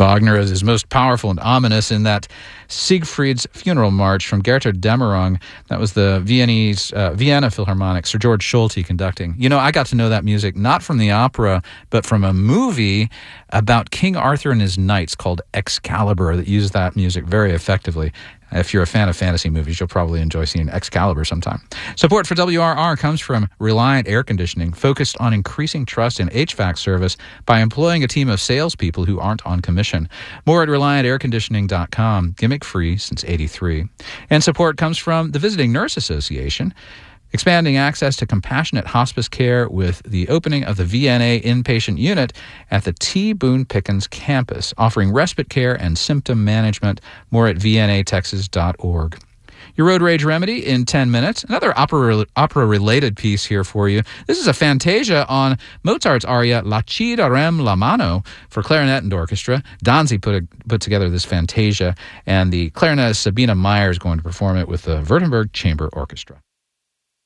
Wagner is most powerful and ominous in that Siegfried's Funeral March from Gerhard Dämmerung. That was the Vienna Philharmonic, Sir George Solti conducting. You know, I got to know that music not from the opera, but from a movie about King Arthur and his knights called Excalibur that used that music very effectively. If you're a fan of fantasy movies, you'll probably enjoy seeing Excalibur sometime. Support for WRR comes from Reliant Air Conditioning, focused on increasing trust in HVAC service by employing a team of salespeople who aren't on commission. More at ReliantAirConditioning.com, gimmick-free since '83. And support comes from the Visiting Nurse Association, expanding access to compassionate hospice care with the opening of the VNA inpatient unit at the T. Boone Pickens campus, offering respite care and symptom management. More at vnatexas.org. Your road rage remedy in 10 minutes. Another opera-related piece here for you. This is a fantasia on Mozart's aria La Ci darem la mano for clarinet and orchestra. Danzi put together this fantasia, and the clarinetist Sabina Meyer is going to perform it with the Württemberg Chamber Orchestra.